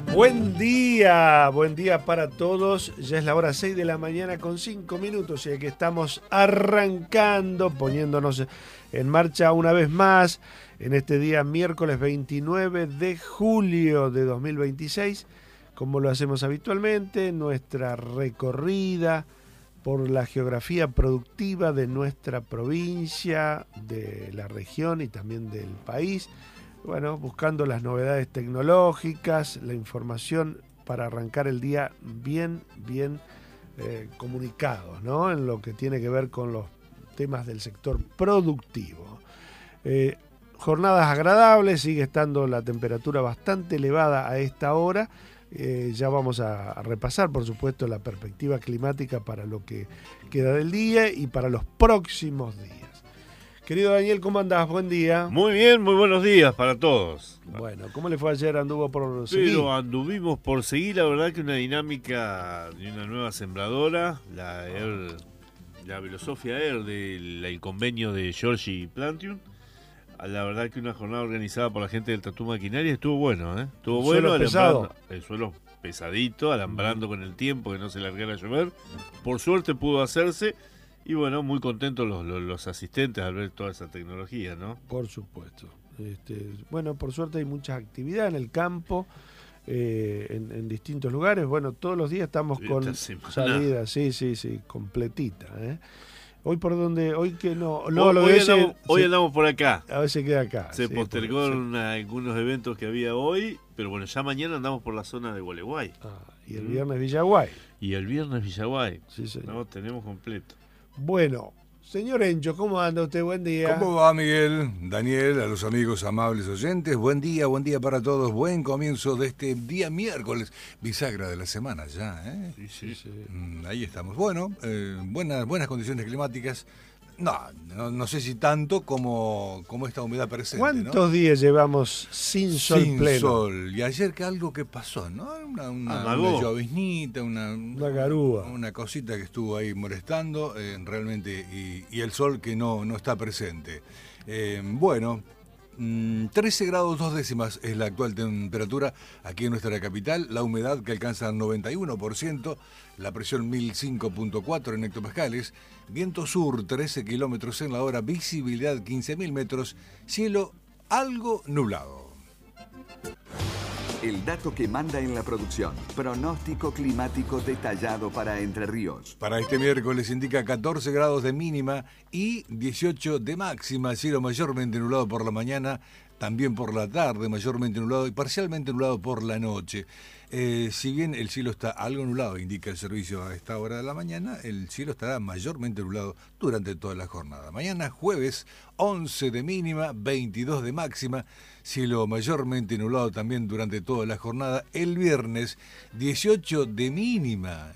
Buen día para todos. Ya es la hora 6 de la mañana con 5 minutos y aquí estamos arrancando, poniéndonos en marcha una vez más en este día miércoles 29 de julio de 2026, como lo hacemos habitualmente, nuestra recorrida por la geografía productiva de nuestra provincia, de la región y también del país. Bueno, buscando las novedades tecnológicas, la información para arrancar el día bien comunicados, ¿no? En lo que tiene que ver con los temas del sector productivo. Jornadas agradables, sigue estando la temperatura bastante elevada a esta hora. Ya vamos a repasar, por supuesto, la perspectiva climática para lo que queda del día y para los próximos días. Querido Daniel, ¿cómo andás? Buen día. Muy bien, muy buenos días para todos. Bueno, ¿cómo le fue ayer? ¿Anduvo por seguir? Pero anduvimos por seguir, la verdad que una dinámica de una nueva sembradora, la Velosofia Air del convenio de Giorgi Plantium. La verdad que una jornada organizada por la gente del Tatú Maquinaria estuvo bueno, ¿eh? Estuvo bueno, pesado. El suelo pesadito, alambrando con el tiempo, que no se largara a llover. Por suerte pudo hacerse. Y bueno, muy contentos los asistentes al ver toda esa tecnología, ¿no? Por supuesto. Bueno, por suerte hay mucha actividad en el campo, en distintos lugares. Bueno, todos los días estamos con salida, sí, completita. Hoy por donde, hoy que no hoy andamos por acá. A veces queda acá. Se postergó algunos eventos que había hoy, pero bueno, ya mañana andamos por la zona de Gualeguay. Y el viernes Villaguay. Sí, señor. No, tenemos completo. Bueno, señor Encho, ¿cómo anda usted? Buen día. ¿Cómo va, Miguel? Daniel, a los amigos amables oyentes, buen día para todos, buen comienzo de este día miércoles, bisagra de la semana ya, ¿eh? Sí. Ahí estamos. Bueno, buenas condiciones climáticas. No sé si tanto como esta humedad presente. ¿Cuántos días llevamos sin sol pleno? Sin sol. Y ayer algo que pasó, ¿no? Una lloviznita, una garúa. Una cosita que estuvo ahí molestando, realmente, y el sol que no está presente. 13 grados 2 décimas es la actual temperatura aquí en nuestra capital, la humedad que alcanza el 91%, la presión 1005.4 en hectopascales, viento sur 13 kilómetros en la hora, visibilidad 15.000 metros, cielo algo nublado. El dato que manda en la producción. Pronóstico climático detallado para Entre Ríos. Para este miércoles indica 14 grados de mínima y 18 de máxima. Cielo mayormente nublado por la mañana, también por la tarde mayormente nublado y parcialmente nublado por la noche. Si bien el cielo está algo nublado, indica el servicio a esta hora de la mañana, el cielo estará mayormente nublado durante toda la jornada. Mañana jueves, 11 de mínima, 22 de máxima, cielo mayormente nublado también durante toda la jornada. El viernes, 18 de mínima,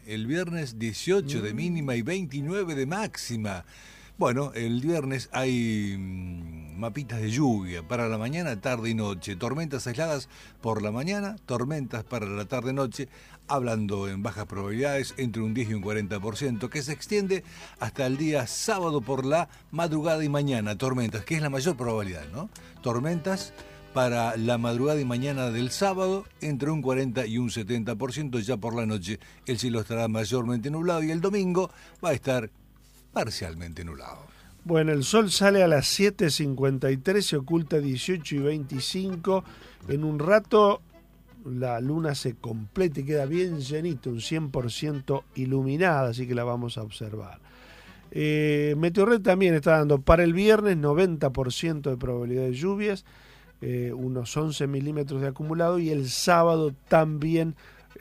de mínima y 29 de máxima. Bueno, el viernes hay mapitas de lluvia para la mañana, tarde y noche. Tormentas aisladas por la mañana, tormentas para la tarde-noche, hablando en bajas probabilidades, entre un 10 y un 40%, que se extiende hasta el día sábado por la madrugada y mañana. Tormentas, que es la mayor probabilidad, ¿no? Tormentas para la madrugada y mañana del sábado, entre un 40 y un 70%. Ya por la noche el cielo estará mayormente nublado y el domingo va a estar parcialmente nublado. Bueno, el sol sale a las 7:53, se oculta 18:25. En un rato la luna se completa y queda bien llenita, un 100% iluminada, así que la vamos a observar. Meteorred también está dando para el viernes 90% de probabilidad de lluvias, unos 11 milímetros de acumulado, y el sábado también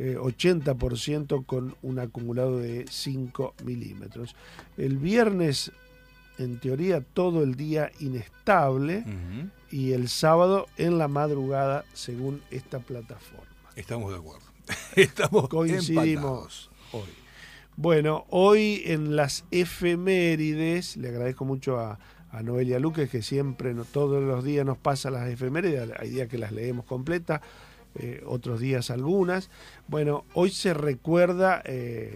80% con un acumulado de 5 milímetros. El viernes, en teoría, todo el día inestable, y el sábado en la madrugada, según esta plataforma. Estamos de acuerdo. Estamos coincidimos hoy. Bueno, hoy en las efemérides, le agradezco mucho a Noelia Luque, que siempre, todos los días nos pasa las efemérides, hay días que las leemos completas, otros días algunas. Bueno, hoy se recuerda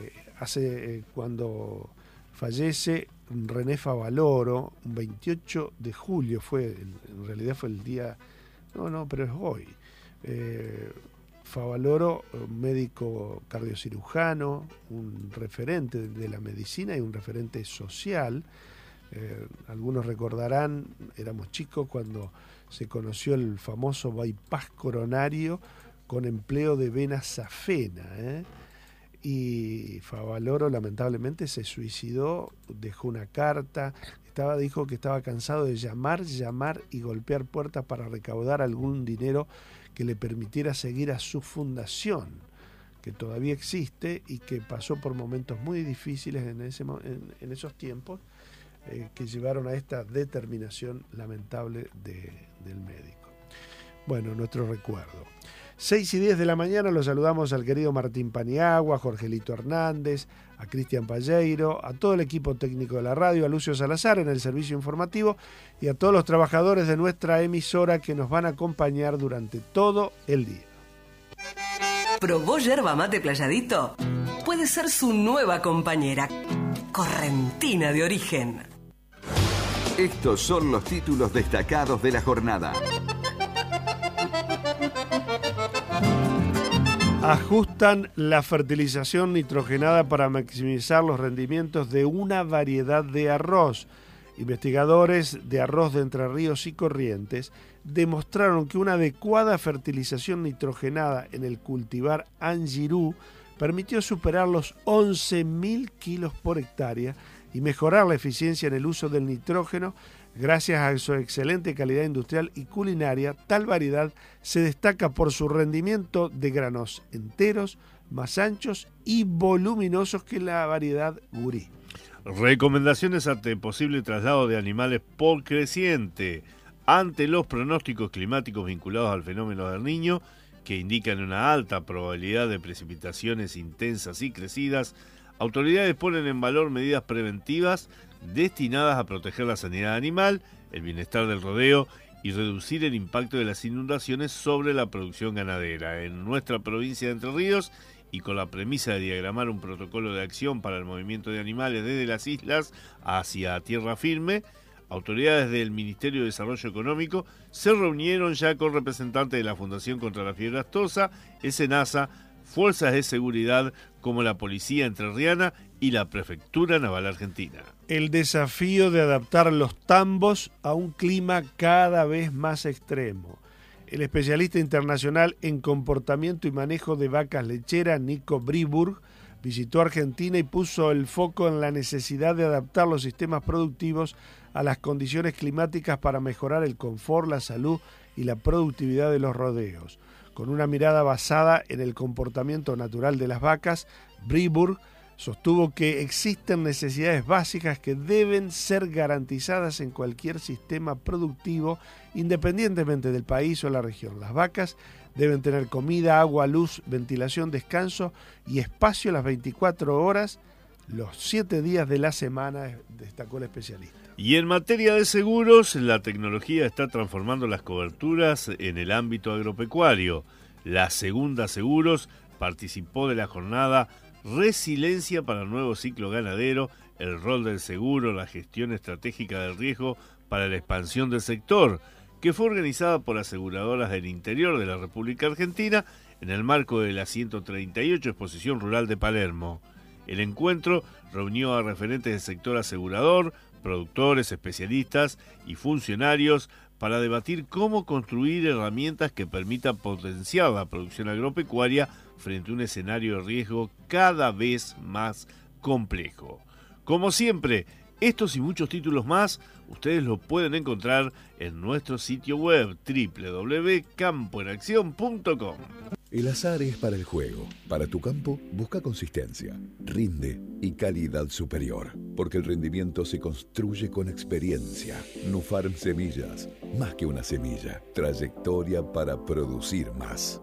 cuando fallece René Favaloro, un 28 de julio en realidad fue el día, pero es hoy. Favaloro, médico cardiocirujano, un referente de la medicina y un referente social. Algunos recordarán, éramos chicos cuando se conoció el famoso bypass coronario con empleo de vena safena, y Favaloro lamentablemente se suicidó, dejó una carta, dijo que estaba cansado de llamar y golpear puertas para recaudar algún dinero que le permitiera seguir a su fundación, que todavía existe y que pasó por momentos muy difíciles en esos tiempos, que llevaron a esta determinación lamentable del médico. Bueno, nuestro recuerdo. 6:10 de la mañana los saludamos al querido Martín Paniagua, a Jorgelito Hernández, a Cristian Palleiro, a todo el equipo técnico de la radio, a Lucio Salazar en el servicio informativo y a todos los trabajadores de nuestra emisora que nos van a acompañar durante todo el día. ¿Probó yerba mate Playadito? Puede ser su nueva compañera, correntina de origen. Estos son los títulos destacados de la jornada. Ajustan la fertilización nitrogenada para maximizar los rendimientos de una variedad de arroz. Investigadores de arroz de Entre Ríos y Corrientes demostraron que una adecuada fertilización nitrogenada en el cultivar Angiru permitió superar los 11.000 kilos por hectárea y mejorar la eficiencia en el uso del nitrógeno. Gracias a su excelente calidad industrial y culinaria, tal variedad se destaca por su rendimiento de granos enteros, más anchos y voluminosos que la variedad Gurí. Recomendaciones ante posible traslado de animales por creciente. Ante los pronósticos climáticos vinculados al fenómeno del Niño, que indican una alta probabilidad de precipitaciones intensas y crecidas, autoridades ponen en valor medidas preventivas destinadas a proteger la sanidad animal, el bienestar del rodeo y reducir el impacto de las inundaciones sobre la producción ganadera. En nuestra provincia de Entre Ríos, y con la premisa de diagramar un protocolo de acción para el movimiento de animales desde las islas hacia tierra firme, autoridades del Ministerio de Desarrollo Económico se reunieron ya con representantes de la Fundación contra la Fiebre Aftosa, SENASA, fuerzas de seguridad como la Policía Entrerriana y la Prefectura Naval Argentina. El desafío de adaptar los tambos a un clima cada vez más extremo. El especialista internacional en comportamiento y manejo de vacas lecheras, Nico Briburg, visitó Argentina y puso el foco en la necesidad de adaptar los sistemas productivos a las condiciones climáticas para mejorar el confort, la salud y la productividad de los rodeos. Con una mirada basada en el comportamiento natural de las vacas, Briburg sostuvo que existen necesidades básicas que deben ser garantizadas en cualquier sistema productivo, independientemente del país o la región. Las vacas deben tener comida, agua, luz, ventilación, descanso y espacio las 24 horas, los 7 días de la semana, destacó el especialista. Y en materia de seguros, la tecnología está transformando las coberturas en el ámbito agropecuario. La Segunda Seguros participó de la jornada Resiliencia para el nuevo ciclo ganadero, el rol del seguro, la gestión estratégica del riesgo para la expansión del sector, que fue organizada por aseguradoras del interior de la República Argentina en el marco de la 138 Exposición Rural de Palermo. El encuentro reunió a referentes del sector asegurador, productores, especialistas y funcionarios para debatir cómo construir herramientas que permitan potenciar la producción agropecuaria frente a un escenario de riesgo cada vez más complejo. Como siempre, estos y muchos títulos más, ustedes los pueden encontrar en nuestro sitio web www.campoenaccion.com. El azar es para el juego. Para tu campo, busca consistencia, rinde y calidad superior. Porque el rendimiento se construye con experiencia. Nufarm Semillas, más que una semilla. Trayectoria para producir más.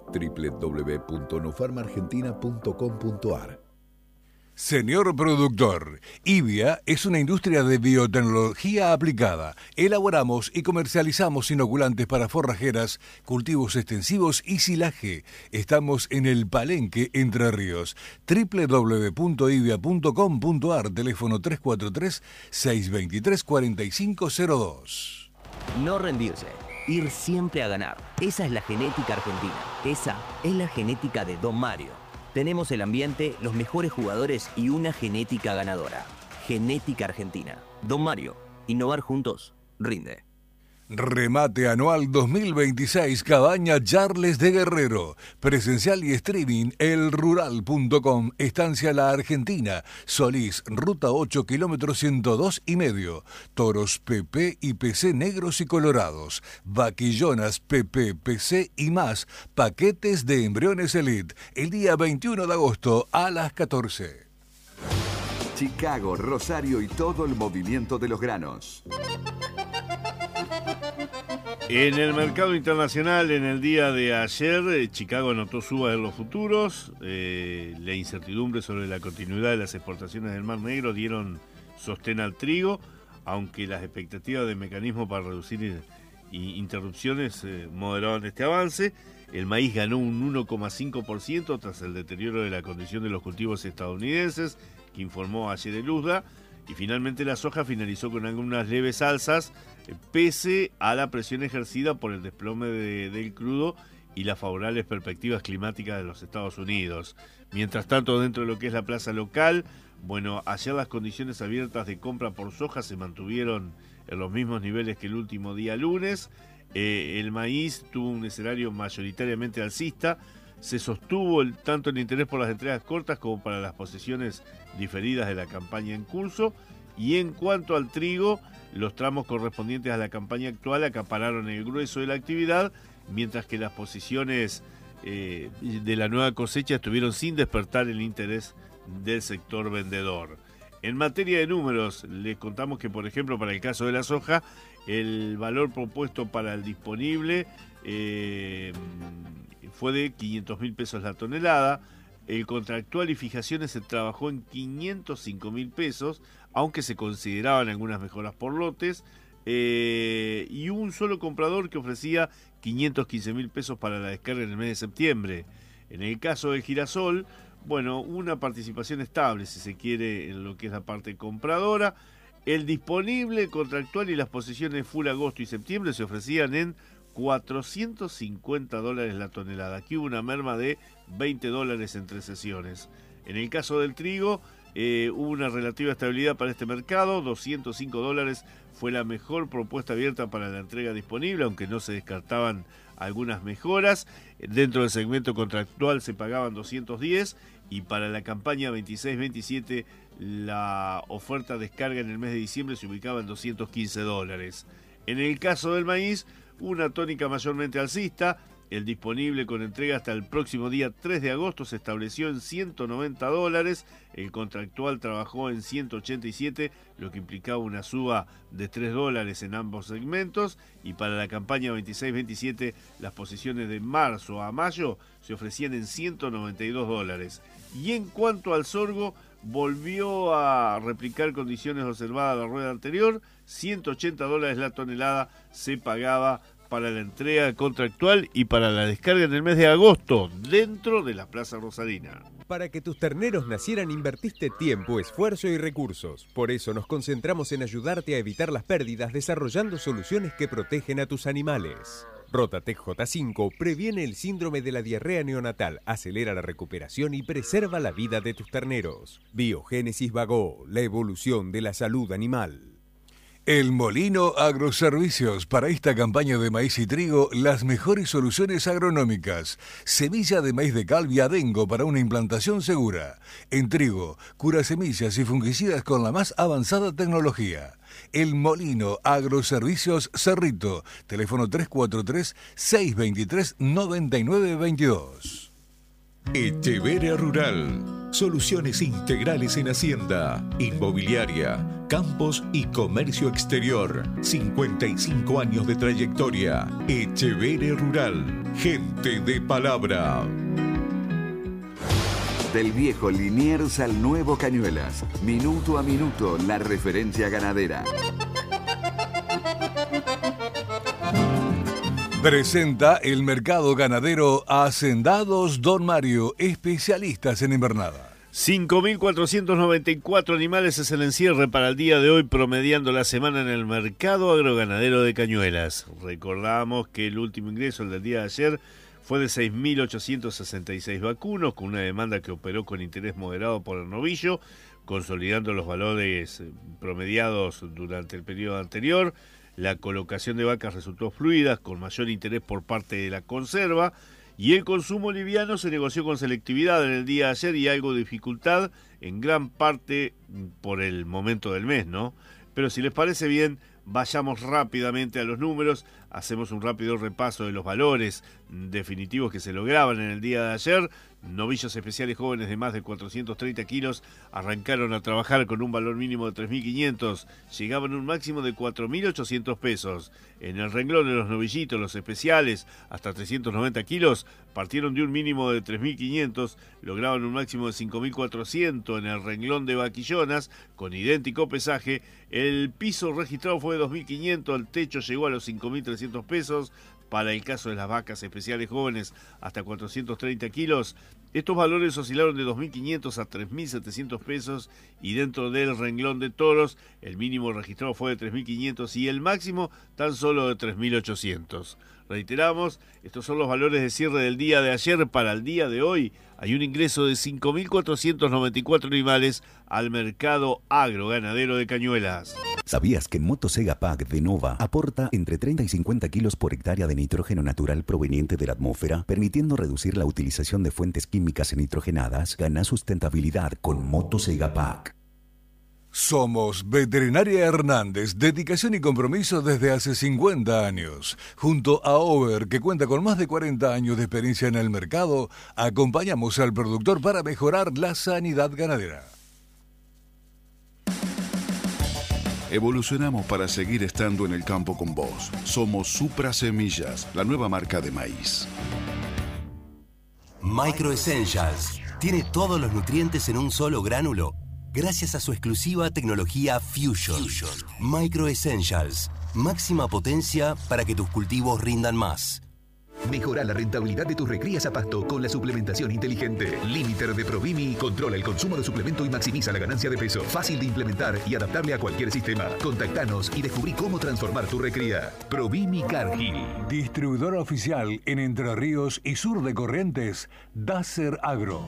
www.nufarmargentina.com.ar. Señor productor, IBIA es una industria de biotecnología aplicada. Elaboramos y comercializamos inoculantes para forrajeras, cultivos extensivos y silaje. Estamos en el Palenque, Entre Ríos. www.ibia.com.ar, teléfono 343-623-4502. No rendirse. ir siempre a ganar. Esa es la genética argentina. Esa es la genética de Don Mario. Tenemos el ambiente, los mejores jugadores y una genética ganadora. Genética argentina. Don Mario, innovar juntos, rinde. Remate anual 2026 Cabaña Charles de Guerrero. Presencial y streaming elrural.com. Estancia La Argentina. Solís, ruta 8, kilómetro 102,5. Toros PP y PC negros y colorados. Vaquillonas PP, PC y más. Paquetes de embriones Elite. El día 21 de agosto a las 14. Chicago, Rosario y todo el movimiento de los granos. En el mercado internacional, en el día de ayer, Chicago anotó subas en los futuros. La incertidumbre sobre la continuidad de las exportaciones del Mar Negro dieron sostén al trigo, aunque las expectativas de mecanismo para reducir interrupciones moderaron este avance. El maíz ganó un 1,5% tras el deterioro de la condición de los cultivos estadounidenses, que informó ayer el USDA. Y finalmente la soja finalizó con algunas leves alzas, pese a la presión ejercida por el desplome del crudo y las favorables perspectivas climáticas de los Estados Unidos. Mientras tanto, dentro de lo que es la plaza local, ayer las condiciones abiertas de compra por soja se mantuvieron en los mismos niveles que el último día lunes. El maíz tuvo un escenario mayoritariamente alcista. Se sostuvo tanto el interés por las entregas cortas como para las posiciones diferidas de la campaña en curso. Y en cuanto al trigo, los tramos correspondientes a la campaña actual acapararon el grueso de la actividad, mientras que las posiciones de la nueva cosecha estuvieron sin despertar el interés del sector vendedor. En materia de números, les contamos que, por ejemplo, para el caso de la soja, el valor propuesto para el disponible fue de 500.000 pesos la tonelada. El contractual y fijaciones se trabajó en 505.000 pesos, aunque se consideraban algunas mejoras por lotes, y un solo comprador que ofrecía 515.000 pesos para la descarga en el mes de septiembre. En el caso del girasol, una participación estable, si se quiere, en lo que es la parte compradora. El disponible, contractual y las posiciones full agosto y septiembre se ofrecían en $450 la tonelada. Aquí hubo una merma de $20 entre sesiones. En el caso del trigo, hubo una relativa estabilidad para este mercado. $205 fue la mejor propuesta abierta para la entrega disponible, aunque no se descartaban algunas mejoras. Dentro del segmento contractual se pagaban 210, y para la campaña 26-27 la oferta descarga en el mes de diciembre se ubicaba en $215. En el caso del maíz, una tónica mayormente alcista. El disponible con entrega hasta el próximo día 3 de agosto se estableció en $190. El contractual trabajó en 187, lo que implicaba una suba de $3 en ambos segmentos. Y para la campaña 26-27, las posiciones de marzo a mayo se ofrecían en $192. Y en cuanto al sorgo, volvió a replicar condiciones observadas la rueda anterior. $180 la tonelada se pagaba para la entrega contractual y para la descarga en el mes de agosto dentro de la Plaza Rosarina. Para que tus terneros nacieran invertiste tiempo, esfuerzo y recursos. Por eso nos concentramos en ayudarte a evitar las pérdidas desarrollando soluciones que protegen a tus animales. Rotatec J5 previene el síndrome de la diarrea neonatal, acelera la recuperación y preserva la vida de tus terneros. Biogénesis Bagó, la evolución de la salud animal. El Molino Agroservicios. Para esta campaña de maíz y trigo, las mejores soluciones agronómicas. Semilla de maíz de cal Viadengo para una implantación segura. En trigo, cura semillas y fungicidas con la más avanzada tecnología. El Molino Agroservicios Cerrito. Teléfono 343-623-9922. Echeverria Rural. Soluciones integrales en hacienda, inmobiliaria, campos y comercio exterior. 55 años de trayectoria. Echeverria Rural. Gente de palabra. Del viejo Liniers al nuevo Cañuelas. Minuto a minuto, la referencia ganadera. Presenta el mercado ganadero Hacendados Don Mario, especialistas en invernada. 5.494 animales es el encierre para el día de hoy, promediando la semana en el mercado agroganadero de Cañuelas. Recordamos que el último ingreso, el del día de ayer, fue de 6.866 vacunos, con una demanda que operó con interés moderado por el novillo, consolidando los valores promediados durante el periodo anterior. La colocación de vacas resultó fluida, con mayor interés por parte de la conserva, y el consumo liviano se negoció con selectividad en el día de ayer y algo de dificultad, en gran parte por el momento del mes, ¿no? Pero si les parece bien, vayamos rápidamente a los números, hacemos un rápido repaso de los valores definitivos que se lograban en el día de ayer. Novillos especiales jóvenes de más de 430 kilos arrancaron a trabajar con un valor mínimo de 3.500, llegaban a un máximo de 4.800 pesos. En el renglón de los novillitos, los especiales, hasta 390 kilos, partieron de un mínimo de 3.500, lograban un máximo de 5.400. En el renglón de vaquillonas, con idéntico pesaje, el piso registrado fue de 2.500, el techo llegó a los 5.300 pesos. Para el caso de las vacas especiales jóvenes, hasta 430 kilos, estos valores oscilaron de 2.500 a 3.700 pesos, y dentro del renglón de toros, el mínimo registrado fue de 3.500 y el máximo tan solo de 3.800. Reiteramos, estos son los valores de cierre del día de ayer. Para el día de hoy hay un ingreso de 5.494 animales al mercado agroganadero de Cañuelas. ¿Sabías que Motosega Pack de Nova aporta entre 30 y 50 kilos por hectárea de nitrógeno natural proveniente de la atmósfera, permitiendo reducir la utilización de fuentes químicas nitrogenadas? Gana sustentabilidad con Motosega Pack. Somos Veterinaria Hernández, dedicación y compromiso desde hace 50 años. Junto a Over, que cuenta con más de 40 años de experiencia en el mercado, acompañamos al productor para mejorar la sanidad ganadera. Evolucionamos para seguir estando en el campo con vos. Somos Supra Semillas, la nueva marca de maíz. Micro Essentials tiene todos los nutrientes en un solo gránulo, gracias a su exclusiva tecnología Fusion. Micro Essentials, máxima potencia para que tus cultivos rindan más. Mejora la rentabilidad de tus recrías a pasto con la suplementación inteligente. Limiter de Provimi controla el consumo de suplemento y maximiza la ganancia de peso. Fácil de implementar y adaptable a cualquier sistema. Contactanos y descubrí cómo transformar tu recría. Provimi Cargill. Distribuidora oficial en Entre Ríos y sur de Corrientes, Dacer Agro.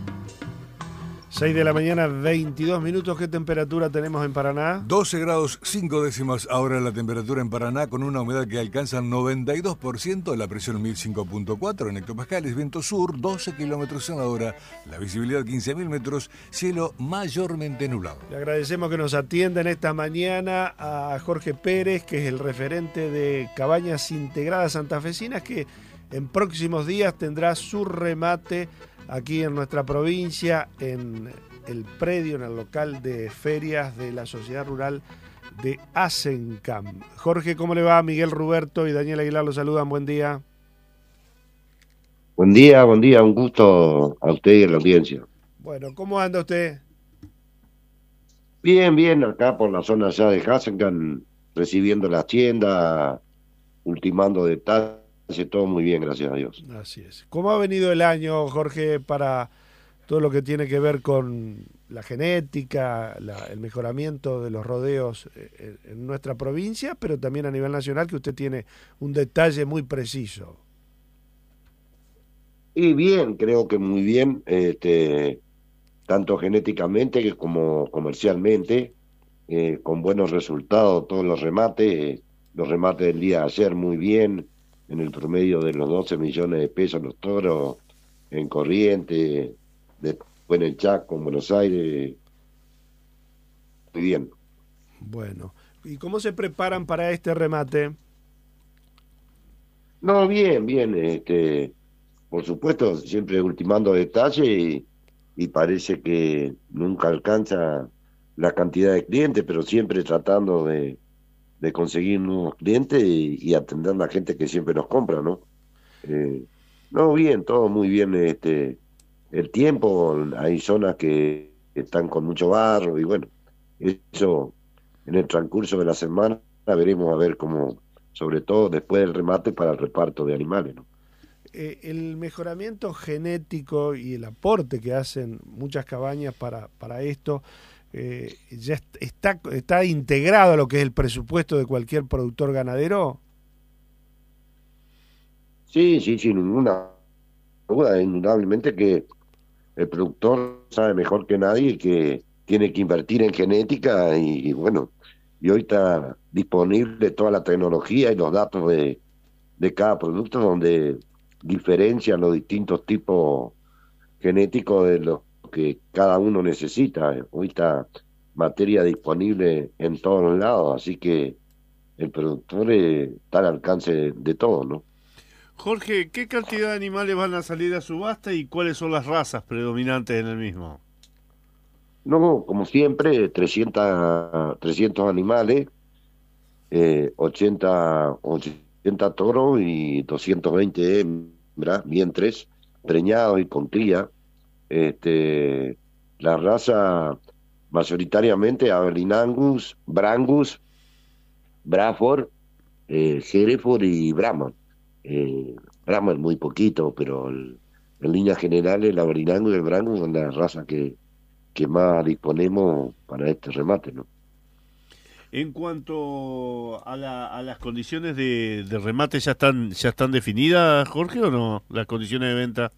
6 de la mañana, 22 minutos. ¿Qué temperatura tenemos en Paraná? 12 grados 5 décimas ahora la temperatura en Paraná, con una humedad que alcanza el 92%, la presión 1005.4 en hectopascales, viento sur 12 kilómetros en la hora, la visibilidad 15.000 metros, cielo mayormente nublado. Le agradecemos que nos atienda en esta mañana a Jorge Pérez, que es el referente de Cabañas Integradas Santafesinas, que en próximos días tendrá su remate aquí en nuestra provincia, en el predio, en el local de ferias de la Sociedad Rural de Asencam. Jorge, ¿cómo le va? Miguel Ruberto y Daniel Aguilar lo saludan. Buen día. Buen día, un gusto a usted y a la audiencia. Bueno, ¿cómo anda usted? Bien, acá por la zona ya de Asencam, recibiendo las tiendas, ultimando detalles. Todo muy bien, gracias a Dios. Así es. ¿Cómo ha venido el año, Jorge, para todo lo que tiene que ver con la genética, el mejoramiento de los rodeos en nuestra provincia, pero también a nivel nacional, que usted tiene un detalle muy preciso? Y bien, creo que muy bien, tanto genéticamente como comercialmente, con buenos resultados, todos los remates del día de ayer muy bien, en el promedio de los 12 millones de pesos los toros, en Corrientes, después en el Chaco, en Buenos Aires. Muy bien. Bueno, ¿y cómo se preparan para este remate? No, bien, por supuesto, siempre ultimando detalles y parece que nunca alcanza la cantidad de clientes, pero siempre tratando de conseguir nuevos clientes y atender a la gente que siempre nos compra, ¿no? No, bien, todo muy bien. El tiempo, hay zonas que están con mucho barro y bueno, eso en el transcurso de la semana veremos a ver cómo, sobre todo después del remate para el reparto de animales, ¿no? el mejoramiento genético y el aporte que hacen muchas cabañas para esto ya está integrado a lo que es el presupuesto de cualquier productor ganadero. Sí, sin ninguna duda, indudablemente que el productor sabe mejor que nadie que tiene que invertir en genética y bueno, y hoy está disponible toda la tecnología y los datos de cada producto donde diferencian los distintos tipos genéticos de los que cada uno necesita. Hoy está materia disponible en todos lados, así que el productor está al alcance de todo, ¿no? Jorge, ¿qué cantidad de animales van a salir a subasta y cuáles son las razas predominantes en el mismo? No, como siempre, 300 animales, 80 toros y 220 hembras, vientres, preñados y con cría. La raza mayoritariamente Aberlin Angus, Brangus, Braford, Hereford y Brahman. Brahman muy poquito, pero en líneas generales el Aberlin Angus y el Brangus son las razas que más disponemos para este remate, ¿no? En cuanto a las condiciones de remate, ¿ya están definidas, Jorge, o no? ¿Las condiciones de venta?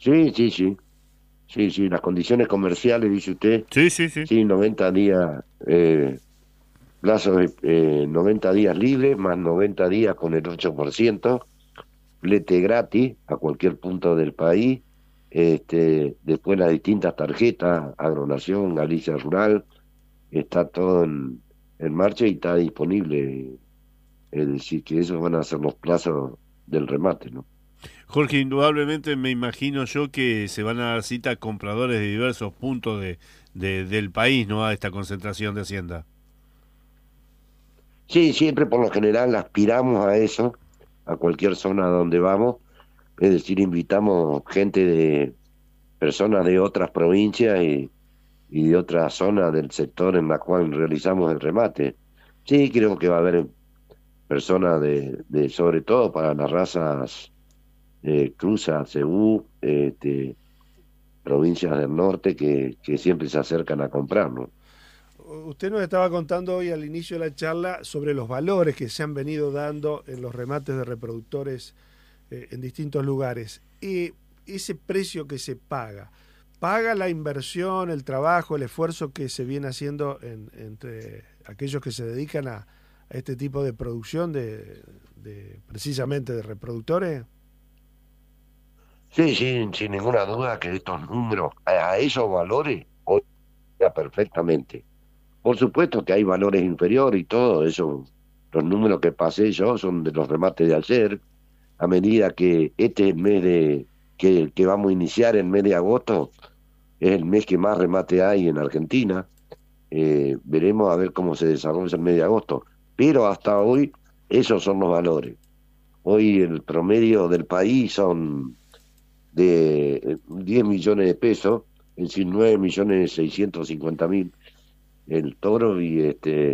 Sí, las condiciones comerciales, dice usted. Sí, 90 días, plazo de 90 días libres, más 90 días con el 8%, flete gratis a cualquier punto del país. Después las distintas tarjetas, Agronación, Galicia Rural, está todo en marcha y está disponible. Es decir, que esos van a ser los plazos del remate, ¿no? Jorge, indudablemente me imagino yo que se van a dar cita a compradores de diversos puntos del país, ¿no? A esta concentración de hacienda. Sí, siempre por lo general aspiramos a eso, a cualquier zona donde vamos. Es decir, invitamos personas de otras provincias y de otras zonas del sector en la cual realizamos el remate. Sí, creo que va a haber personas de sobre todo para las razas Cruza, Cebú, provincias del norte que siempre se acercan a comprar, ¿no? Usted nos estaba contando hoy al inicio de la charla sobre los valores que se han venido dando en los remates de reproductores en distintos lugares. Ese precio que se paga la inversión, el trabajo, el esfuerzo que se viene haciendo entre aquellos que se dedican a este tipo de producción precisamente de reproductores. Sí, sin ninguna duda que estos números, a esos valores, hoy ya perfectamente. Por supuesto que hay valores inferiores y todo eso. Los números que pasé yo son de los remates de ayer. A medida que este es el mes que vamos a iniciar, el mes de agosto, es el mes que más remate hay en Argentina. Veremos a ver cómo se desarrolla el mes de agosto. Pero hasta hoy, esos son los valores. Hoy el promedio del país son de 10 millones de pesos, es decir, 9.650.000 el toro y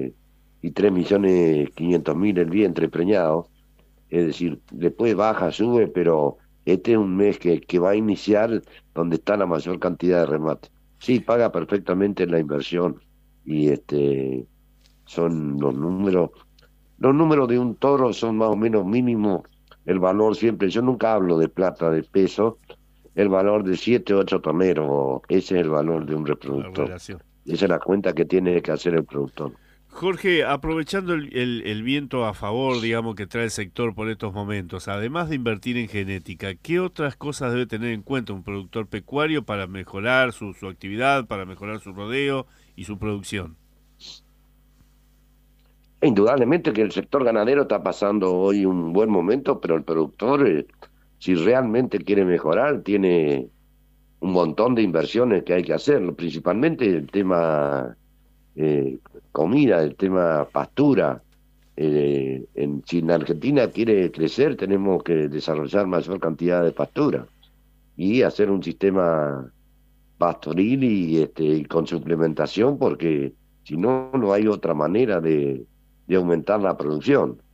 3.500.000 el vientre preñado. Es decir, después baja, sube, pero este es un mes que va a iniciar donde está la mayor cantidad de remate. Sí, paga perfectamente la inversión y son los números de un toro son más o menos mínimos. El valor siempre, yo nunca hablo de plata, de peso, el valor de 7 o 8 tomeros, ese es el valor de un reproductor. Esa es la cuenta que tiene que hacer el productor. Jorge, aprovechando el viento a favor, digamos, que trae el sector por estos momentos, además de invertir en genética, ¿qué otras cosas debe tener en cuenta un productor pecuario para mejorar su actividad, para mejorar su rodeo y su producción? Indudablemente que el sector ganadero está pasando hoy un buen momento, pero el productor, si realmente quiere mejorar, tiene un montón de inversiones que hay que hacer, principalmente el tema comida, el tema pastura. Si en Argentina quiere crecer, tenemos que desarrollar mayor cantidad de pastura y hacer un sistema pastoril y con suplementación, porque si no, no hay otra manera de aumentar la producción.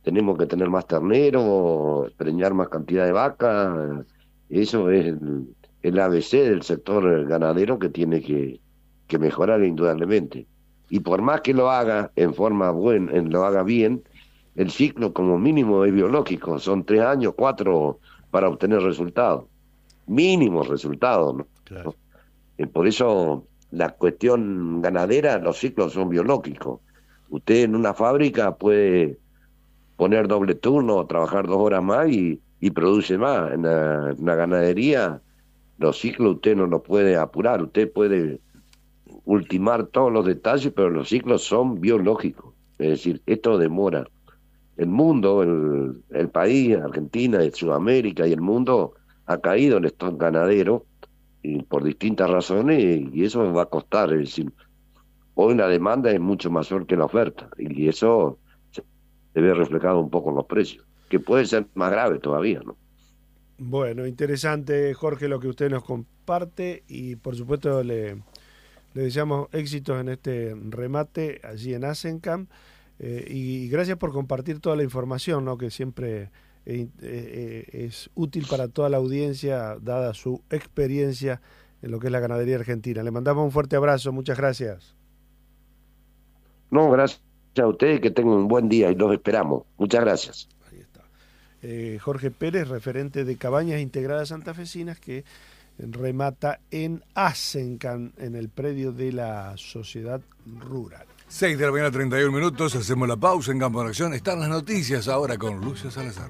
tenemos que tener más ternero, preñar más cantidad de vacas. Eso es el ABC del sector ganadero que tiene que mejorar indudablemente. Y por más que lo haga en forma buena, lo haga bien, el ciclo como mínimo es biológico, son 3 años, 4 para obtener resultados, mínimos resultados, ¿no? Claro. Por eso la cuestión ganadera, los ciclos son biológicos. Usted en una fábrica puede poner doble turno, trabajar 2 horas más y produce más. En la ganadería, los ciclos usted no los puede apurar, usted puede ultimar todos los detalles, pero los ciclos son biológicos. Es decir, esto demora. El mundo, el país, Argentina, Sudamérica y el mundo ha caído el stock ganadero y por distintas razones, y eso va a costar. Es decir, hoy la demanda es mucho mayor que la oferta y eso se ve reflejado un poco en los precios, que puede ser más grave todavía, ¿no? Bueno, interesante, Jorge, lo que usted nos comparte y por supuesto le deseamos éxitos en este remate allí en Asenkamp y gracias por compartir toda la información, ¿no? Que siempre es útil para toda la audiencia, dada su experiencia en lo que es la ganadería argentina. Le mandamos un fuerte abrazo, muchas gracias. No, gracias a ustedes, que tengan un buen día y los esperamos. Muchas gracias. Ahí está. Jorge Pérez, referente de Cabañas Integradas Santafesinas, que remata en Asenkamp, en el predio de la Sociedad Rural. 6 de la mañana, 31 minutos, hacemos la pausa en Campo de Acción. Están las noticias ahora con Lucio Salazar.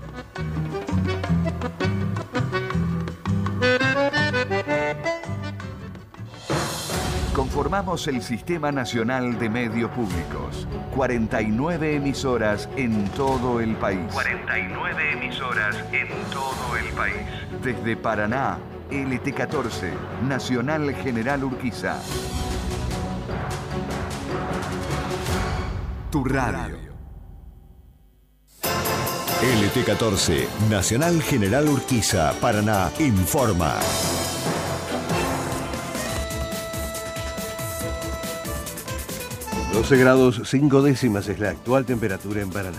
Conformamos el Sistema Nacional de Medios Públicos. 49 emisoras en todo el país. 49 emisoras en todo el país. Desde Paraná, LT14, Nacional General Urquiza. Tu radio. LT14, Nacional General Urquiza, Paraná, informa. °C es la actual temperatura en Paraná.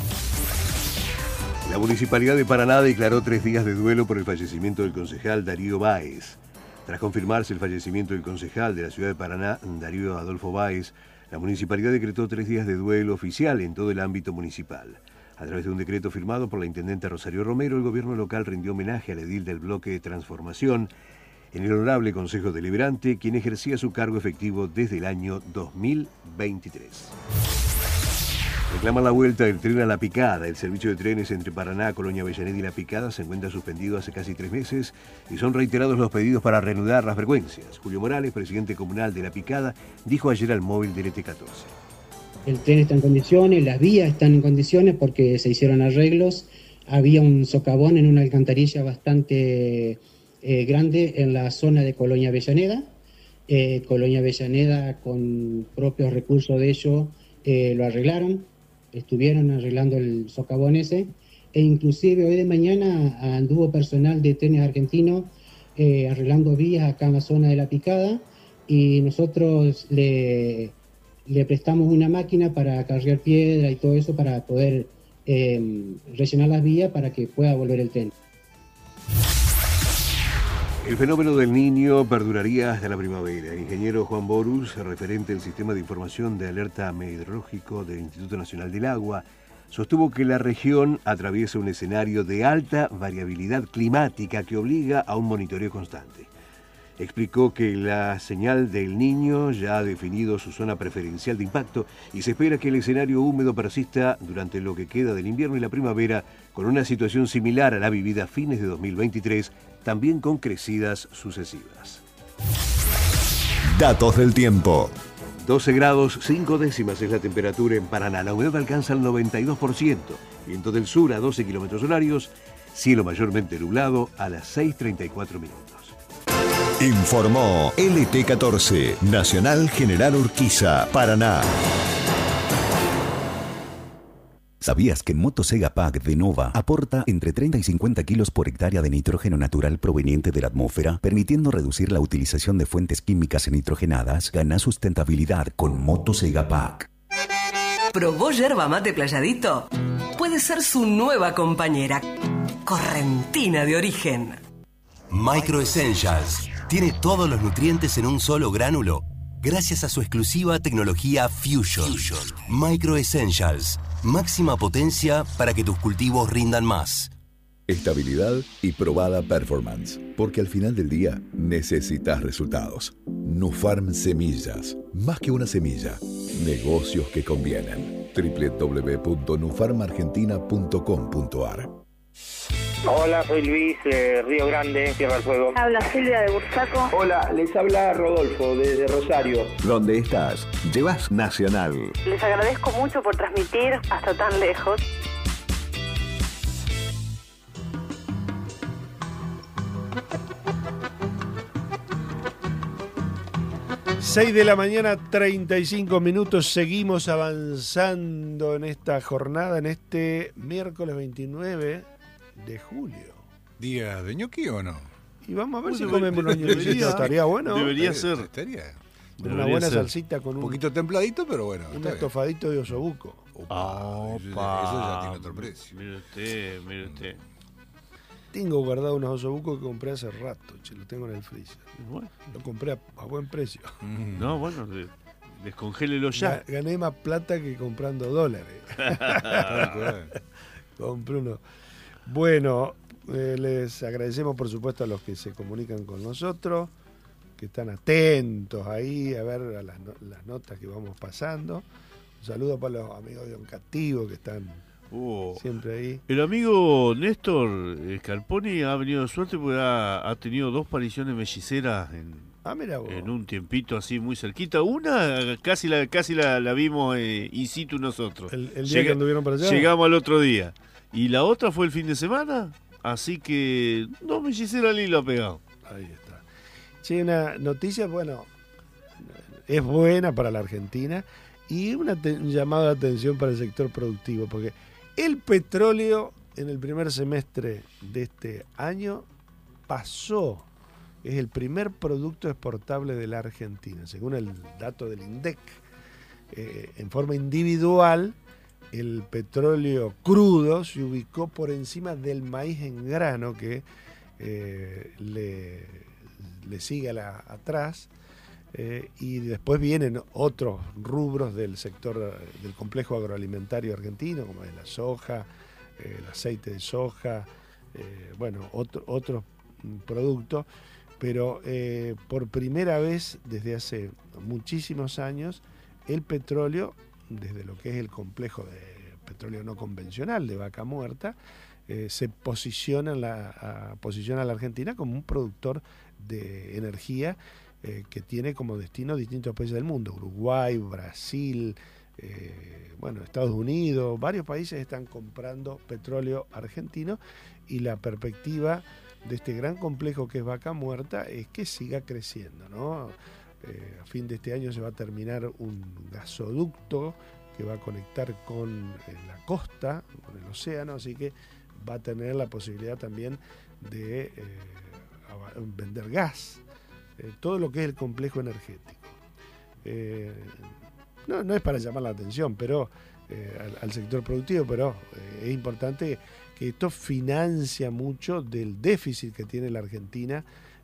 La Municipalidad de Paraná declaró 3 días de duelo por el fallecimiento del concejal Darío Báez. Tras confirmarse el fallecimiento del concejal de la ciudad de Paraná, Darío Adolfo Báez, la Municipalidad decretó 3 días de duelo oficial en todo el ámbito municipal. A través de un decreto firmado por la intendente Rosario Romero, el gobierno local rindió homenaje al edil del bloque de transformación en el Honorable Consejo Deliberante, quien ejercía su cargo efectivo desde el año 2023. Reclaman la vuelta del tren a La Picada. El servicio de trenes entre Paraná, Colonia Avellaneda y La Picada se encuentra suspendido hace casi 3 meses y son reiterados los pedidos para reanudar las frecuencias. Julio Morales, presidente comunal de La Picada, dijo ayer al móvil del ET14. El tren está en condiciones, las vías están en condiciones porque se hicieron arreglos. Había un socavón en una alcantarilla bastante grande en la zona de Colonia Avellaneda. Colonia Avellaneda, con propios recursos de ellos, lo arreglaron, estuvieron arreglando el socavón ese, e inclusive hoy de mañana anduvo personal de Trenes Argentinos arreglando vías acá en la zona de La Picada, y nosotros le prestamos una máquina para cargar piedra y todo eso para poder rellenar las vías para que pueda volver el tren. El fenómeno del Niño perduraría hasta la primavera. El ingeniero Juan Borus, referente del Sistema de Información de Alerta Meteorológico del Instituto Nacional del Agua, sostuvo que la región atraviesa un escenario de alta variabilidad climática que obliga a un monitoreo constante. Explicó que la señal del Niño ya ha definido su zona preferencial de impacto y se espera que el escenario húmedo persista durante lo que queda del invierno y la primavera, con una situación similar a la vivida a fines de 2023, también con crecidas sucesivas. Datos del tiempo. 12°5' es la temperatura en Paraná. La humedad alcanza el 92%. Viento del sur a 12 kilómetros horarios. Cielo mayormente nublado a las 6:34 minutos. Informó LT14, Nacional General Urquiza, Paraná. ¿Sabías que Motosega Pack de Nova aporta entre 30 y 50 kilos por hectárea de nitrógeno natural proveniente de la atmósfera, permitiendo reducir la utilización de fuentes químicas nitrogenadas? Gana sustentabilidad con Motosega Pack. ¿Probó yerba mate playadito? puede ser su nueva compañera. Correntina de origen. Micro Essentials tiene todos los nutrientes en un solo gránulo gracias a su exclusiva tecnología Fusion. Micro Essentials, máxima potencia para que tus cultivos rindan más. Estabilidad y probada performance, porque al final del día necesitas resultados. Nufarm Semillas, más que una semilla, negocios que convienen. www.nufarmargentina.com.ar. Hola, soy Luis de Río Grande, Tierra del Fuego. Habla Silvia de Bursaco. Hola, les habla Rodolfo desde Rosario. ¿Dónde estás? Llevas Nacional. Les agradezco mucho por transmitir hasta tan lejos. Seis de la mañana, 35 minutos. Seguimos avanzando en esta jornada, en este miércoles 29 de julio. ¿Día de ñoqui o no? Y vamos a ver si comemos unos ñoquis. Estaría bueno. Debería ser. Estaría. Con una buena salsita, con un poquito templadito, pero bueno. Un estofadito de osobuco. Eso ya tiene otro precio. Mire usted. Tengo guardado unos osobucos que compré hace rato, lo tengo en el freezer. Bueno. Lo compré a buen precio. No, bueno, descongélelo ya. Gané más plata que comprando dólares. Compré uno. Bueno, les agradecemos por supuesto a los que se comunican con nosotros, que están atentos ahí a ver a las notas que vamos pasando. Un saludo para los amigos de Oncativo que están siempre ahí. El amigo Néstor Scarponi ha venido de suerte porque ha tenido 2 apariciones melliceras en un tiempito así muy cerquita. Una casi la vimos in situ nosotros. El día que anduvieron para allá. Llegamos al otro día. Y la otra fue el fin de semana. Así que 2 melliceras Lilo ha pegado. Ahí está. Sí, una noticia, bueno, es buena para la Argentina y un llamado de atención para el sector productivo, porque el petróleo en el primer semestre de este año es el primer producto exportable de la Argentina, según el dato del INDEC. En forma individual, el petróleo crudo se ubicó por encima del maíz en grano, que le sigue atrás, y después vienen otros rubros del sector del complejo agroalimentario argentino, como es la soja, el aceite de soja, otros productos, pero por primera vez desde hace muchísimos años el petróleo, desde lo que es el complejo de petróleo no convencional de Vaca Muerta, se posiciona a la Argentina como un productor de energía que tiene como destino distintos países del mundo: Uruguay, Brasil, Estados Unidos. Varios países están comprando petróleo argentino y la perspectiva de este gran complejo que es Vaca Muerta es que siga creciendo, ¿no? A fin de este año se va a terminar un gasoducto que va a conectar con la costa, con el océano, así que va a tener la posibilidad también de vender gas, todo lo que es el complejo energético. No es para llamar la atención, pero al sector productivo, pero es importante que esto financia mucho del déficit que tiene la Argentina.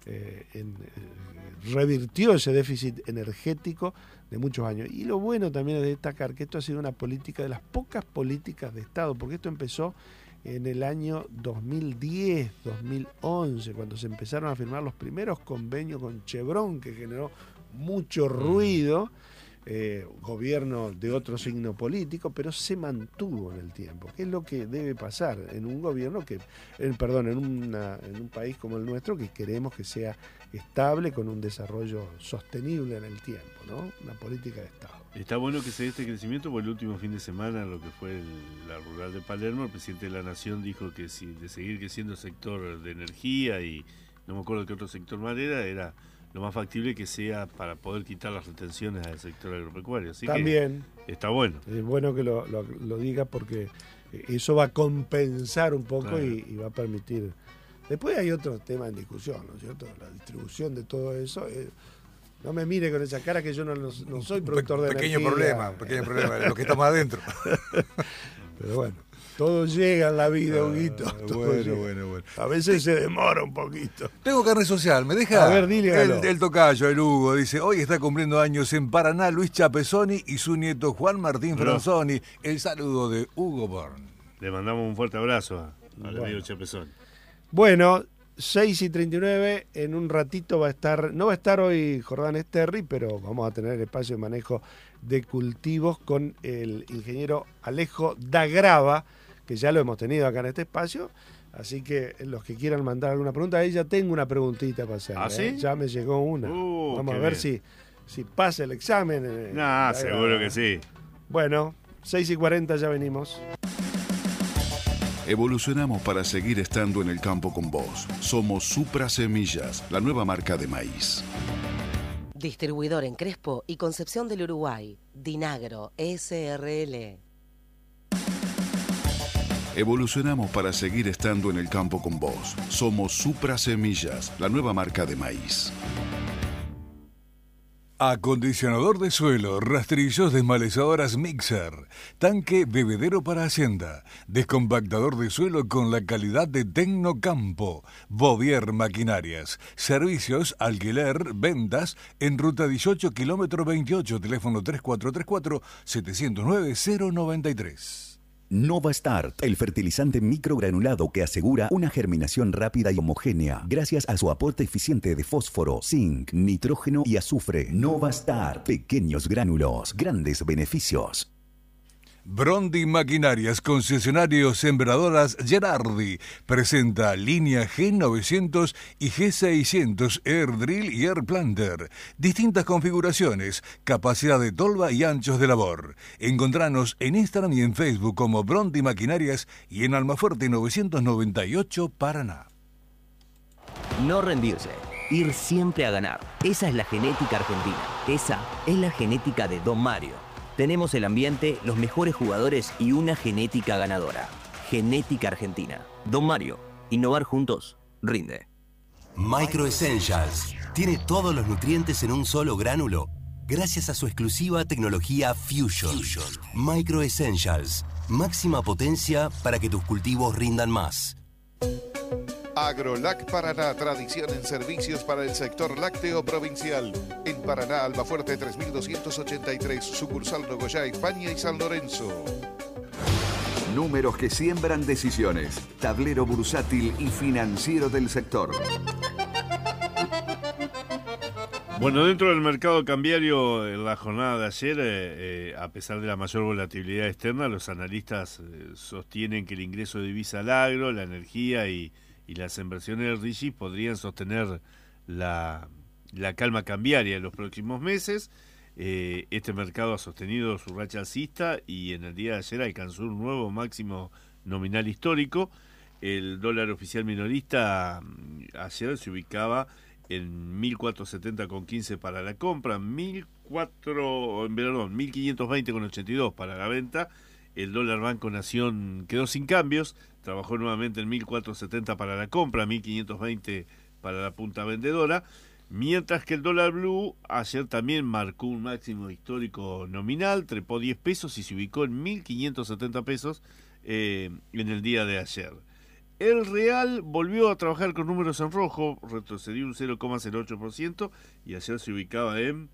Revirtió ese déficit energético de muchos años. Y lo bueno también es destacar que esto ha sido una política de las pocas políticas de Estado, porque esto empezó en el año 2010, 2011, cuando se empezaron a firmar los primeros convenios con Chevron, que generó mucho ruido, gobierno de otro signo político, pero se mantuvo en el tiempo, que es lo que debe pasar en un gobierno en un país como el nuestro, que queremos que sea estable, con un desarrollo sostenible en el tiempo, ¿no? Una política de Estado. Está bueno que se dé este crecimiento, porque el último fin de semana, lo que fue la rural de Palermo, el presidente de la Nación dijo que si de seguir creciendo el sector de energía, y no me acuerdo qué otro sector más era lo más factible que sea para poder quitar las retenciones al sector agropecuario. Así también que está bueno. Es bueno que lo diga, porque eso va a compensar un poco, claro, y va a permitir. Después hay otros temas en discusión, ¿no es cierto? La distribución de todo eso. No me mire con esa cara, que yo no soy productor de energía. Pequeño problema, lo que estamos adentro. Pero bueno. Todo llega en la vida, Huguito. Bueno. A veces se demora un poquito. Tengo carne social, ¿me deja? A ver, dígalo. El tocayo, el Hugo, dice, hoy está cumpliendo años en Paraná Luis Chapezoni y su nieto Juan Martín Franzoni. El saludo de Hugo Born. Le mandamos un fuerte abrazo al amigo Chapezoni. Bueno, 6:39, en un ratito va a estar, no va a estar hoy Jordán Esterri, pero vamos a tener el espacio de manejo de cultivos con el ingeniero Alejo Dagrava, que ya lo hemos tenido acá en este espacio, así que los que quieran mandar alguna pregunta, ahí ya tengo una preguntita para hacer. ¿Ah, sí? Ya me llegó una. Vamos a ver si pasa el examen. Seguro que sí. Bueno, 6:40 ya venimos. Evolucionamos para seguir estando en el campo con vos. Somos Supra Semillas, la nueva marca de maíz. Distribuidor en Crespo y Concepción del Uruguay. Dinagro SRL. Evolucionamos para seguir estando en el campo con vos. Somos Supra Semillas, la nueva marca de maíz. Acondicionador de suelo, rastrillos desmalezadoras Mixer, tanque bebedero para hacienda, descompactador de suelo con la calidad de Tecnocampo, Bovier Maquinarias, servicios, alquiler, ventas, en ruta 18, kilómetro 28, teléfono 3434-709-093. Nova Start, el fertilizante microgranulado que asegura una germinación rápida y homogénea gracias a su aporte eficiente de fósforo, zinc, nitrógeno y azufre. Nova Start, pequeños gránulos, grandes beneficios. Brondi Maquinarias, concesionario Sembradoras Gerardi, presenta línea G900 y G600 Air Drill y Air Planter. Distintas configuraciones, capacidad de tolva y anchos de labor. Encontranos en Instagram y en Facebook como Brondi Maquinarias y en Almafuerte 998, Paraná. No rendirse, ir siempre a ganar. Esa es la genética argentina. Esa es la genética de Don Mario. Tenemos el ambiente, los mejores jugadores y una genética ganadora. Genética Argentina. Don Mario, innovar juntos, rinde. Micro Essentials tiene todos los nutrientes en un solo gránulo gracias a su exclusiva tecnología Fusion. Micro Essentials, máxima potencia para que tus cultivos rindan más. Agrolac Paraná, tradición en servicios para el sector lácteo provincial. En Paraná, Almafuerte 3283, sucursal Nogoyá, España y San Lorenzo. Números que siembran decisiones. Tablero bursátil y financiero del sector. Bueno, dentro del mercado cambiario, en la jornada de ayer, a pesar de la mayor volatilidad externa, los analistas sostienen que el ingreso de divisa al agro, la energía y las inversiones de RIGI podrían sostener la calma cambiaria en los próximos meses. Este mercado ha sostenido su racha alcista y en el día de ayer alcanzó un nuevo máximo nominal histórico. El dólar oficial minorista ayer se ubicaba en 1.470,15 para la compra, 1.520,82 para la venta. El dólar Banco Nación quedó sin cambios, trabajó nuevamente en 1.470 para la compra, 1.520 para la punta vendedora, mientras que el dólar blue ayer también marcó un máximo histórico nominal, trepó 10 pesos y se ubicó en 1.570 pesos en el día de ayer. El real volvió a trabajar con números en rojo, retrocedió un 0,08% y ayer se ubicaba en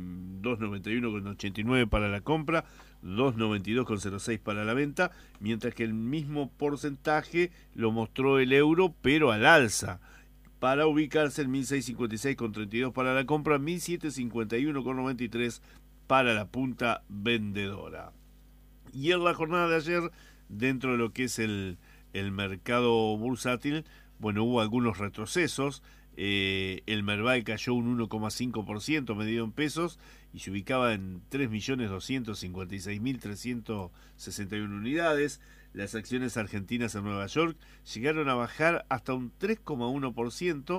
291,89 para la compra, 292,06 para la venta, mientras que el mismo porcentaje lo mostró el euro, pero al alza, para ubicarse en 1.656,32 para la compra, 1.751,93 para la punta vendedora. Y en la jornada de ayer, dentro de lo que es el mercado bursátil, bueno, hubo algunos retrocesos. El Merval cayó un 1,5% medido en pesos y se ubicaba en 3.256.361 unidades. Las acciones argentinas en Nueva York llegaron a bajar hasta un 3,1%.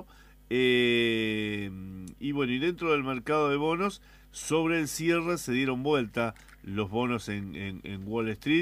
Y bueno, y dentro del mercado de bonos, sobre el cierre se dieron vuelta los bonos en Wall Street.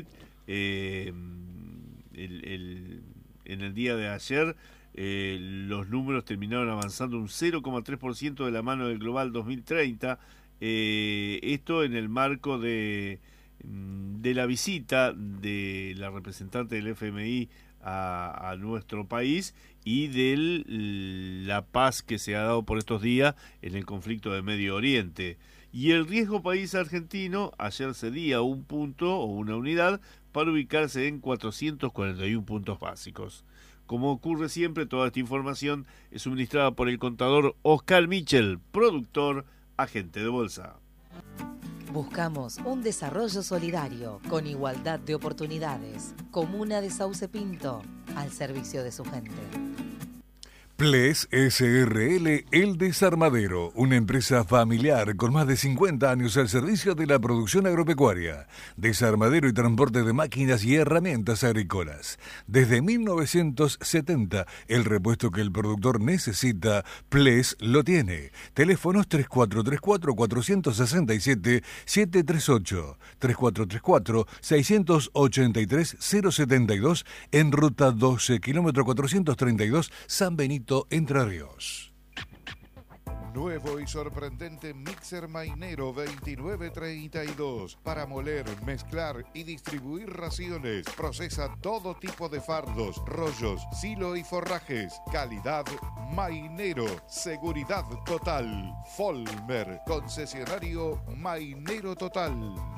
En el día de ayer los números terminaron avanzando un 0,3% de la mano del Global 2030, esto en el marco de de la visita de la representante del FMI a nuestro país y de la paz que se ha dado por estos días en el conflicto de Medio Oriente. Y el riesgo país argentino ayer cedía un punto o una unidad para ubicarse en 441 puntos básicos. Como ocurre siempre, toda esta información es suministrada por el contador Oscar Michel, productor, agente de bolsa. Buscamos un desarrollo solidario, con igualdad de oportunidades. Comuna de Sauce Pinto, al servicio de su gente. Ples SRL El Desarmadero, una empresa familiar con más de 50 años al servicio de la producción agropecuaria, desarmadero y transporte de máquinas y herramientas agrícolas. Desde 1970, el repuesto que el productor necesita, Ples lo tiene. Teléfonos 3434-467-738, 3434-683-072, en ruta 12, kilómetro 432, San Benito, Entre Ríos. Nuevo y sorprendente mixer Mainero 2932 para moler, mezclar y distribuir raciones. Procesa todo tipo de fardos, rollos, silo y forrajes. Calidad Mainero. Seguridad total. Folmer, concesionario Mainero Total.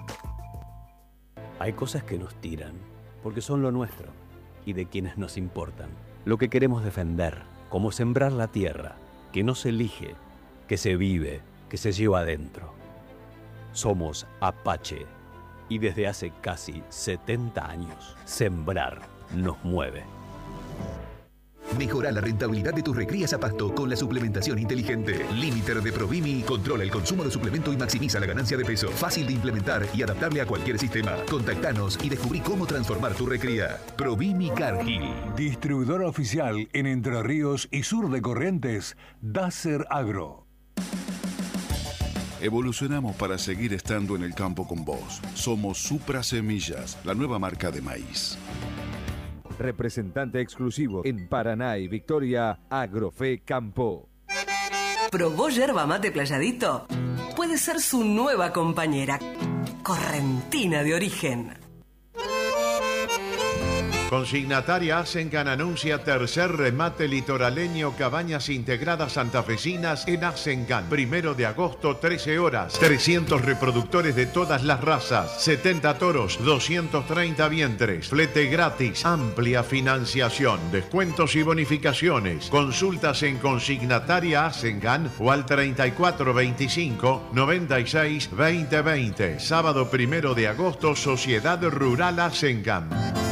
Hay cosas que nos tiran porque son lo nuestro y de quienes nos importan. Lo que queremos defender, como sembrar la tierra, que no se elige, que se vive, que se lleva adentro. Somos Apache y desde hace casi 70 años, sembrar nos mueve. Mejora la rentabilidad de tus recrías a pasto con la suplementación inteligente. Limiter de Provimi controla el consumo de suplemento y maximiza la ganancia de peso. Fácil de implementar y adaptable a cualquier sistema. Contactanos y descubrí cómo transformar tu recría. Provimi Cargill. Distribuidor oficial en Entre Ríos y sur de Corrientes, Dacer Agro. Evolucionamos para seguir estando en el campo con vos. Somos Supra Semillas, la nueva marca de maíz. Representante exclusivo en Paraná y Victoria, Agrofe Campo. ¿Probó yerba mate Playadito? Puede ser su nueva compañera, correntina de origen. Consignataria Asengan anuncia tercer remate litoraleño Cabañas Integradas Santafesinas en Asengan. 1 de agosto, 13 horas. 300 reproductores de todas las razas. 70 toros, 230 vientres. Flete gratis. Amplia financiación. Descuentos y bonificaciones. Consultas en Consignataria Asengan o al 3425 96 2020. Sábado 1 de agosto, Sociedad Rural Asengan.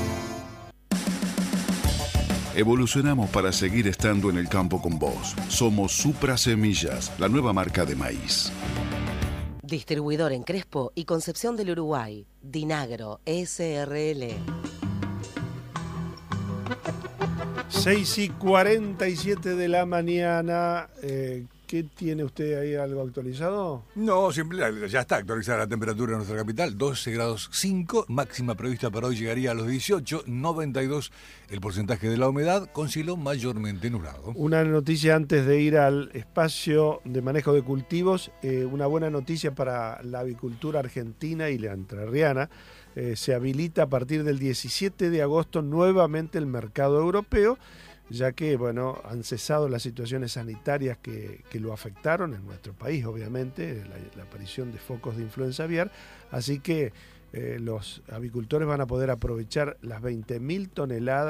Evolucionamos para seguir estando en el campo con vos. Somos Supra Semillas, la nueva marca de maíz. Distribuidor en Crespo y Concepción del Uruguay. Dinagro SRL. 6:47 de la mañana. ¿Qué tiene usted ahí, algo actualizado? No, siempre ya está actualizada la temperatura en nuestra capital, 12 grados 5, máxima prevista para hoy llegaría a los 18, 92 el porcentaje de la humedad, con cielo mayormente nublado. Una noticia antes de ir al espacio de manejo de cultivos, una buena noticia para la avicultura argentina y la entrerriana. Se habilita a partir del 17 de agosto nuevamente el mercado europeo, ya que, bueno, han cesado las situaciones sanitarias que lo afectaron en nuestro país, obviamente, la aparición de focos de influenza aviar, así que los avicultores van a poder aprovechar las 20.000 toneladas